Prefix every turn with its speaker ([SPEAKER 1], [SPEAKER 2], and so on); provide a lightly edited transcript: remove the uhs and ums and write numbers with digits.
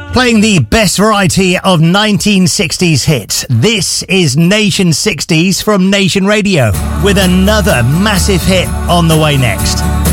[SPEAKER 1] Playing the best variety of 1960s hits. This is Nation 60s from Nation Radio with another massive hit on the way next.